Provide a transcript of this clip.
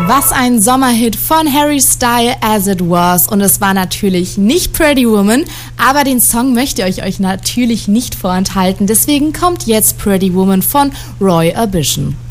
Was ein Sommerhit von Harry Styles, As It Was. Und es war natürlich nicht Pretty Woman, aber den Song möchte ich euch natürlich nicht vorenthalten. Deswegen kommt jetzt Pretty Woman von Roy Orbison.